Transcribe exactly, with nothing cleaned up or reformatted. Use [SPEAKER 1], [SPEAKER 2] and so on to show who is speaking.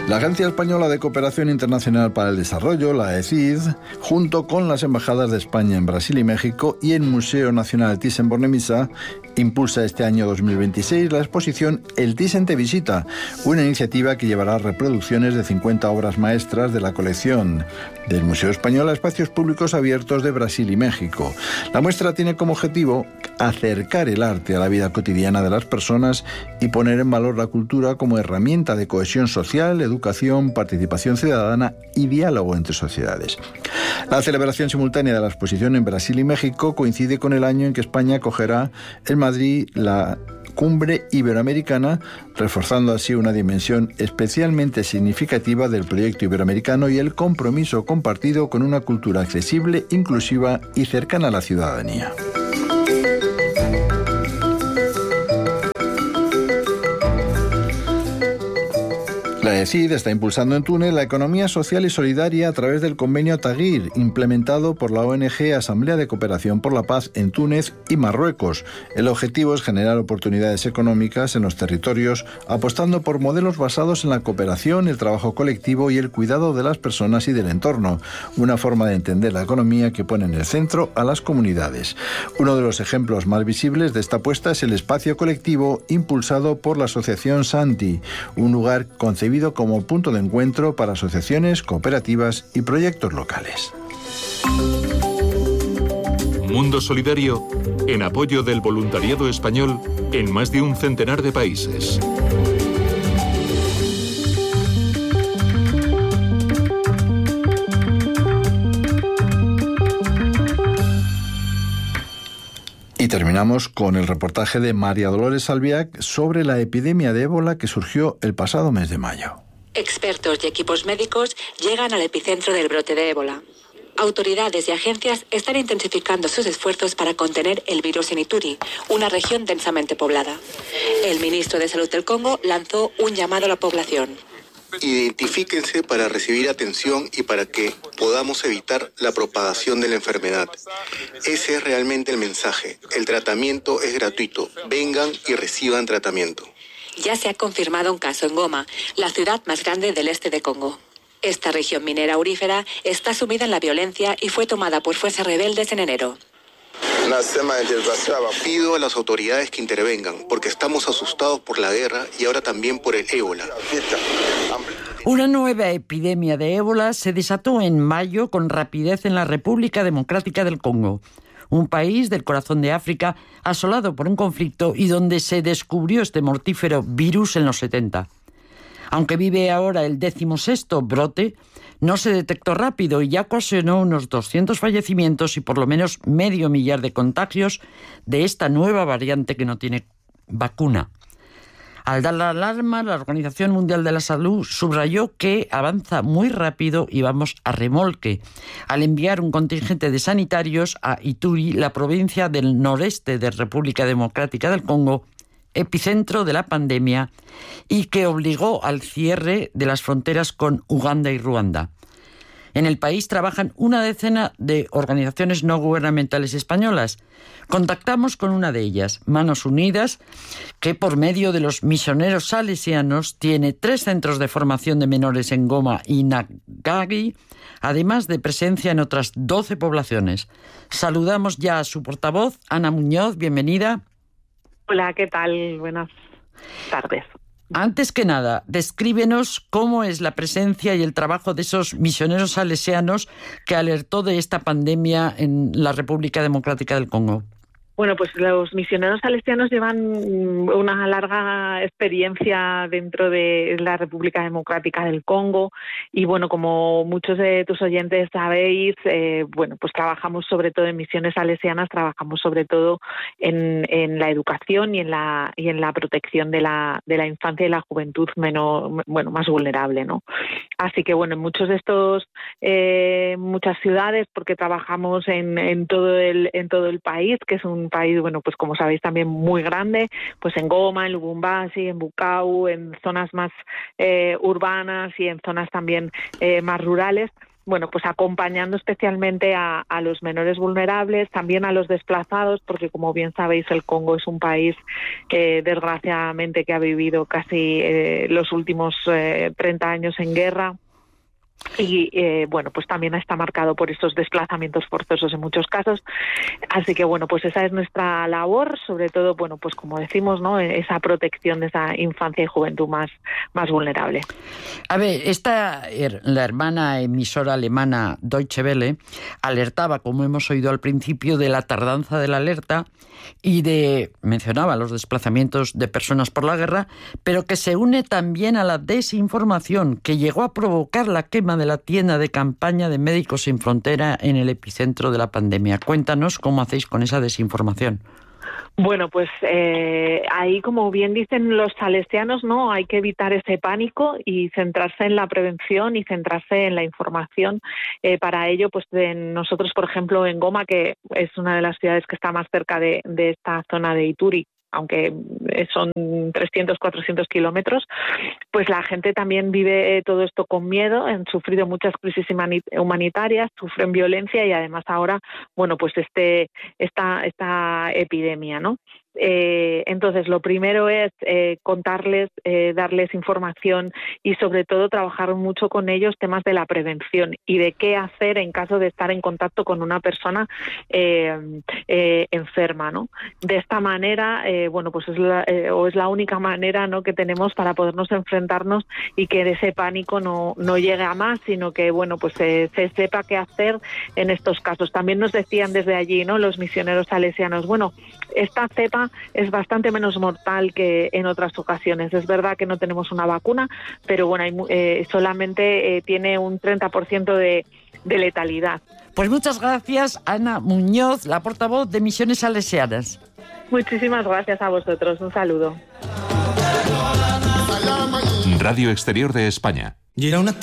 [SPEAKER 1] La Agencia Española de Cooperación Internacional para el Desarrollo, la A C I D, junto con las embajadas de España en Brasil y México y el Museo Nacional Thyssen-Bornemisza, impulsa este año dos mil veintiséis la exposición El Thyssen te visita, una iniciativa que llevará reproducciones de cincuenta obras maestras de la colección del Museo Español a espacios públicos abiertos de Brasil y México. La muestra tiene como objetivo acercar el arte a la vida cotidiana de las personas y poner en valor la cultura como herramienta de cohesión social, educación, participación ciudadana y diálogo entre sociedades. La celebración simultánea de la exposición en Brasil y México coincide con el año en que España acogerá en Madrid la Cumbre Iberoamericana, reforzando así una dimensión especialmente significativa del proyecto iberoamericano y el compromiso compartido con una cultura accesible, inclusiva y cercana a la ciudadanía. La E S I D está impulsando en Túnez la economía social y solidaria a través del convenio Taguir, implementado por la O N G Asamblea de Cooperación por la Paz en Túnez y Marruecos. El objetivo es generar oportunidades económicas en los territorios, apostando por modelos basados en la cooperación, el trabajo colectivo y el cuidado de las personas y del entorno, una forma de entender la economía que pone en el centro a las comunidades. Uno de los ejemplos más visibles de esta apuesta es el espacio colectivo impulsado por la asociación Santi, un lugar concebido como punto de encuentro para asociaciones, cooperativas y proyectos locales.
[SPEAKER 2] Mundo Solidario, en apoyo del voluntariado español en más de un centenar de países.
[SPEAKER 1] Y terminamos con el reportaje de María Dolores Albiac sobre la epidemia de ébola que surgió el pasado mes de mayo.
[SPEAKER 3] Expertos y equipos médicos llegan al epicentro del brote de ébola. Autoridades y agencias están intensificando sus esfuerzos para contener el virus en Ituri, una región densamente poblada. El ministro de Salud del Congo lanzó un llamado a la población.
[SPEAKER 4] Identifíquense para recibir atención y para que podamos evitar la propagación de la enfermedad. Ese es realmente el mensaje. El tratamiento es gratuito. Vengan y reciban tratamiento.
[SPEAKER 3] Ya se ha confirmado un caso en Goma, la ciudad más grande del este de Congo. Esta región minera aurífera está sumida en la violencia y fue tomada por fuerzas rebeldes en enero.
[SPEAKER 4] Pido a las autoridades que intervengan, porque estamos asustados por la guerra y ahora también por el ébola.
[SPEAKER 5] Una nueva epidemia de ébola se desató en mayo con rapidez en la República Democrática del Congo, un país del corazón de África asolado por un conflicto y donde se descubrió este mortífero virus en los setenta. Aunque vive ahora el decimosexto brote, no se detectó rápido y ya ocasionó unos doscientos fallecimientos y por lo menos medio millar de contagios de esta nueva variante que no tiene vacuna. Al dar la alarma, la Organización Mundial de la Salud subrayó que avanza muy rápido y vamos a remolque, al enviar un contingente de sanitarios a Ituri, la provincia del noreste de República Democrática del Congo, epicentro de la pandemia y que obligó al cierre de las fronteras con Uganda y Ruanda. En el país trabajan una decena de organizaciones no gubernamentales españolas. Contactamos con una de ellas, Manos Unidas, que por medio de los misioneros salesianos tiene tres centros de formación de menores en Goma y Nagagi, además de presencia en otras doce poblaciones. Saludamos ya a su portavoz, Ana Muñoz, bienvenida.
[SPEAKER 6] Hola, ¿qué tal? Buenas tardes.
[SPEAKER 5] Antes que nada, descríbenos cómo es la presencia y el trabajo de esos misioneros salesianos que alertó de esta pandemia en la República Democrática del Congo.
[SPEAKER 6] Bueno, pues los misioneros salesianos llevan una larga experiencia dentro de la República Democrática del Congo y, bueno, como muchos de tus oyentes sabéis, eh, bueno, pues trabajamos sobre todo en misiones salesianas, trabajamos sobre todo en, en la educación y en la y en la protección de la de la infancia y la juventud menos, bueno, más vulnerable, ¿no? Así que, bueno, en muchos de estos eh, muchas ciudades, porque trabajamos en, en todo el en todo el país, que es un un país, bueno, pues como sabéis también muy grande, pues en Goma, en Lubumbashi, en Bukavu, en zonas más eh, urbanas y en zonas también eh, más rurales. bueno, pues acompañando especialmente a, a los menores vulnerables, también a los desplazados, porque como bien sabéis el Congo es un país que desgraciadamente que ha vivido casi eh, los últimos eh, treinta años en guerra. Y eh, bueno, pues también está marcado por estos desplazamientos forzosos en muchos casos. Así que bueno, pues esa es nuestra labor, sobre todo, bueno, pues como decimos, ¿no? Esa protección de esa infancia y juventud más, más vulnerable.
[SPEAKER 5] A ver, esta, la hermana emisora alemana Deutsche Welle alertaba, como hemos oído al principio, de la tardanza de la alerta y de, mencionaba los desplazamientos de personas por la guerra, pero que se une también a la desinformación que llegó a provocar la quema de la tienda de campaña de Médicos Sin Frontera en el epicentro de la pandemia. Cuéntanos cómo hacéis con esa desinformación.
[SPEAKER 6] Bueno, pues eh, ahí, como bien dicen los salesianos, ¿no? Hay que evitar ese pánico y centrarse en la prevención y centrarse en la información. Eh, para ello, pues de nosotros, por ejemplo, en Goma, que es una de las ciudades que está más cerca de, de esta zona de Ituri, aunque son trescientos, cuatrocientos kilómetros, pues la gente también vive todo esto con miedo, han sufrido muchas crisis humanitarias, sufren violencia y además ahora, bueno, pues este esta esta epidemia, ¿no? Eh, entonces, lo primero es eh, contarles, eh, darles información y sobre todo trabajar mucho con ellos temas de la prevención y de qué hacer en caso de estar en contacto con una persona eh, eh, enferma, ¿no? De esta manera, eh, bueno, pues es la, eh, o es la única manera, ¿no?, que tenemos para podernos enfrentarnos y que ese pánico no, no llegue a más, sino que, bueno, pues eh, se sepa qué hacer en estos casos. También nos decían desde allí, ¿no?, los misioneros salesianos, bueno, esta cepa es bastante menos mortal que en otras ocasiones. Es verdad que no tenemos una vacuna, pero bueno, hay, eh, solamente eh, tiene un treinta por ciento de, de letalidad.
[SPEAKER 5] Pues muchas gracias, Ana Muñoz, la portavoz de Misiones Salesianas.
[SPEAKER 6] Muchísimas gracias a vosotros. Un saludo.
[SPEAKER 2] Radio Exterior de España.